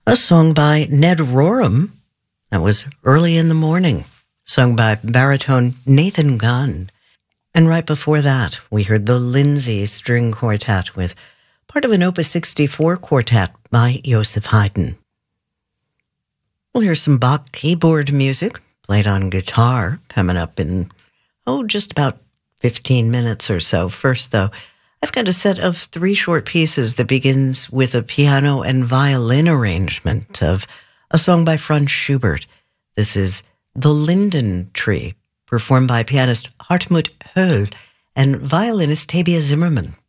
A song by Ned Rorem. That was Early in the Morning, sung by baritone Nathan Gunn. And right before that, we heard the Lindsay String Quartet with part of an Opus 64 quartet by Joseph Haydn. We'll hear some Bach keyboard music played on guitar coming up in, just about 15 minutes or so. First, though, I've got a set of 3 short pieces that begins with a piano and violin arrangement of a song by Franz Schubert. This is The Linden Tree, performed by pianist Hartmut Höll and violinist Tabia Zimmermann.